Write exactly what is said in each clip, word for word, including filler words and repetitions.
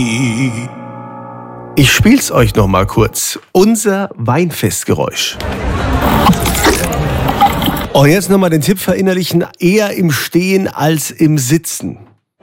Ich spiel's euch noch mal kurz. Unser Weinfestgeräusch. Und jetzt noch mal den Tipp verinnerlichen, eher im Stehen als im Sitzen.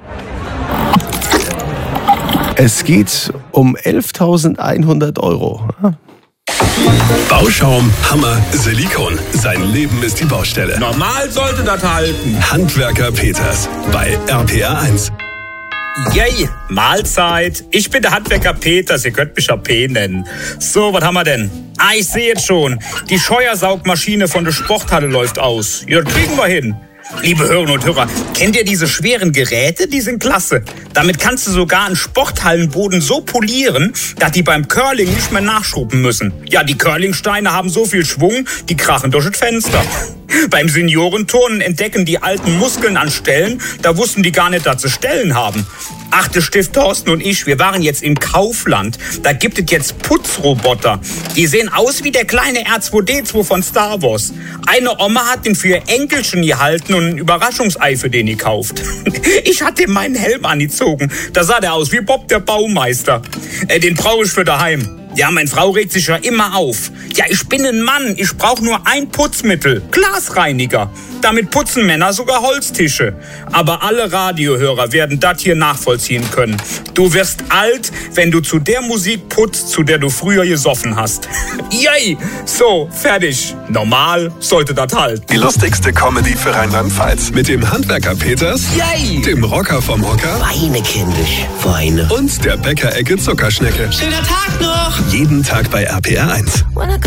Es geht um elftausendeinhundert Euro. Bauschaum, Hammer, Silikon. Sein Leben ist die Baustelle. Normal sollte das halten. Handwerker Peters bei R P R eins. Yay, Mahlzeit. Ich bin der Handwerker Peters, ihr könnt mich A P nennen. So, was haben wir denn? Ah, ich sehe jetzt schon. Die Scheuersaugmaschine von der Sporthalle läuft aus. Ja, das kriegen wir hin. Liebe Hörerinnen und Hörer, kennt ihr diese schweren Geräte? Die sind klasse. Damit kannst du sogar einen Sporthallenboden so polieren, dass die beim Curling nicht mehr nachschrubben müssen. Ja, die Curlingsteine haben so viel Schwung, die krachen durch das Fenster. Beim Seniorenturnen entdecken die alten Muskeln an Stellen, da wussten die gar nicht, dass sie Stellen haben. Ach, der Stift Thorsten und ich, wir waren jetzt im Kaufland. Da gibt es jetzt Putzroboter. Die sehen aus wie der kleine R zwei D zwei von Star Wars. Eine Oma hat den für ihr Enkelchen gehalten und ein Überraschungsei für den gekauft. Ich hatte ihm meinen Helm angezogen. Da sah der aus wie Bob der Baumeister. Äh, den brauche ich für daheim. Ja, meine Frau regt sich ja immer auf. Ja, ich bin ein Mann, ich brauche nur ein Putzmittel, Glasreiniger. Damit putzen Männer sogar Holztische. Aber alle Radiohörer werden das hier nachvollziehen können. Du wirst alt, wenn du zu der Musik putzt, zu der du früher gesoffen hast. Yay! So, fertig. Normal sollte das halten. Die lustigste Comedy für Rheinland-Pfalz. Mit dem Handwerker Peters, Yay! Dem Rocker vom Hocker Weine, kindisch, Weine. und der Bäckerecke Zuckerschnecke. Schöner Tag noch! Jeden Tag bei R P R eins.